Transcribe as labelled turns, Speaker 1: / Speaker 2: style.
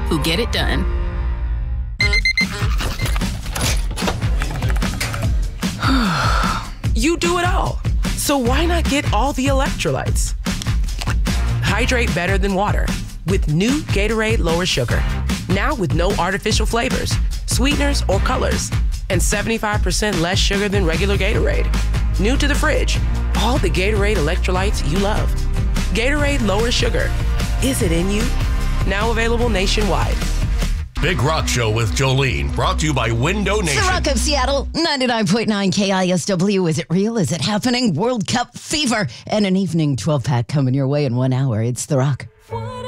Speaker 1: who get it done.
Speaker 2: You do it all. So why not get all the electrolytes? Hydrate better than water with new Gatorade Lower Sugar. Now with no artificial flavors, sweeteners, or colors, and 75% less sugar than regular Gatorade. New to the fridge, all the Gatorade electrolytes you love. Gatorade Lower Sugar. Is it in you? Now available nationwide.
Speaker 3: Big Rock Show with Jolene, brought to you by Window Nation.
Speaker 4: The Rock of Seattle, 99.9 KISW. Is it real? Is it happening? World Cup fever and an evening 12-pack coming your way in 1 hour. It's The Rock.